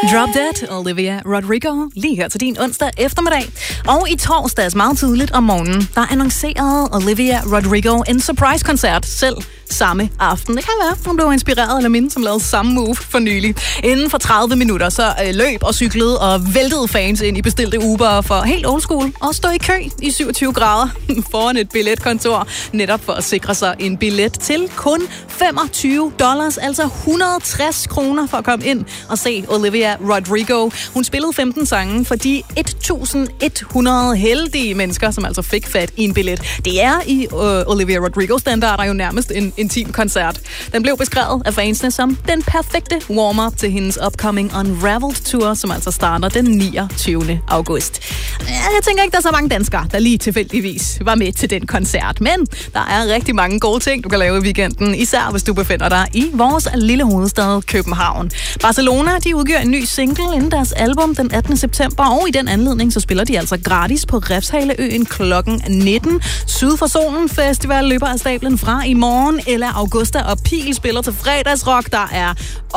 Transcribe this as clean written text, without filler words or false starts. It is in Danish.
Drop Dead, Olivia Rodrigo, lige her til din onsdag eftermiddag. Og i torsdags meget tidligt om morgenen, der annoncerede Olivia Rodrigo en surprise-koncert selv samme aften. Det kan være, hun blev inspireret eller minde, som lavede samme move for nylig. Inden for 30 minutter, så løb og cyklede og væltede fans ind i bestilte Uber for helt old school og stå i kø i 27 grader foran et billetkontor, netop for at sikre sig en billet til kun $25, altså 160 kroner for at komme ind og se Olivia Rodrigo. Hun spillede 15 sange for de 1100 heldige mennesker, som altså fik fat i en billet. Det er i Olivia Rodrigo-standarder jo nærmest en intim koncert. Den blev beskrevet af fansene som den perfekte warm-up til hendes upcoming Unraveled Tour, som altså starter den 29. august. Jeg tænker ikke, der er så mange danskere, der lige tilfældigvis var med til den koncert, men der er rigtig mange gode ting, du kan lave i weekenden, især hvis du befinder dig i vores lille hovedstad København. Barcelona, de udgiver en ny single inden deres album den 18. september, og i den anledning så spiller de altså gratis på Refshaleøen klokken 19. Syd for Solen Festival løber af stablen fra i morgen. Ella Augusta og Pil spiller til fredagsrock. Der er